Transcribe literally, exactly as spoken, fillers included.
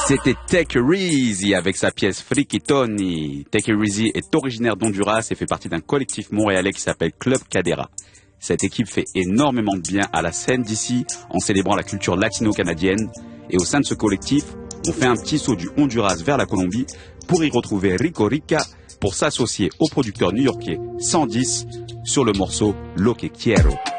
C'était Take It Easy avec sa pièce Freaky Tony. Take It Easy est originaire d'Honduras et fait partie d'un collectif montréalais qui s'appelle Club Cadera. Cette équipe fait énormément de bien à la scène d'ici en célébrant la culture latino-canadienne. Et au sein de ce collectif, on fait un petit saut du Honduras vers la Colombie pour y retrouver Rico Rica pour s'associer au producteur new-yorkais cent dix sur le morceau Lo que quiero.